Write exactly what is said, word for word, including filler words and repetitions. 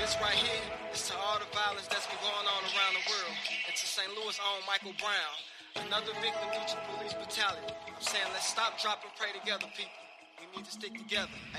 this right here is to all the violence that's been going on around the world, and to Saint Louis' own Michael Brown, another victim due to police brutality. I'm saying let's stop, drop, and pray together, people. We need to stick together.